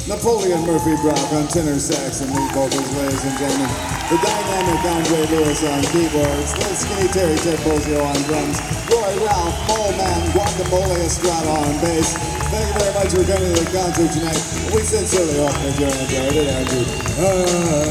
Napoleon Murphy Brock on tenor sax and lead vocals, ladies and gentlemen. The dynamic Andre Lewis on keyboards. Little Skinny Terry Ted Bozio on drums. Roy Ralph, Mole Man, Guacamole Estrada on bass. Thank you very much for coming to the concert tonight. We sincerely hope that you enjoyed it, Andrew.